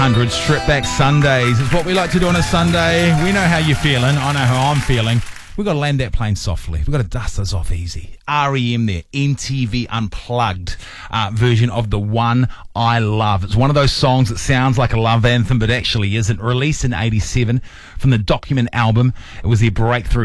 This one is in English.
100 Strip Back Sundays. It's what we like to do on a Sunday. We know how you're feeling. I know how I'm feeling. We've got to land that plane softly. We've got to dust us off easy. REM there, NTV Unplugged version of The One I Love. It's one of those songs that sounds like a love anthem, but actually isn't. Released in '87 from the Document album. It was their breakthrough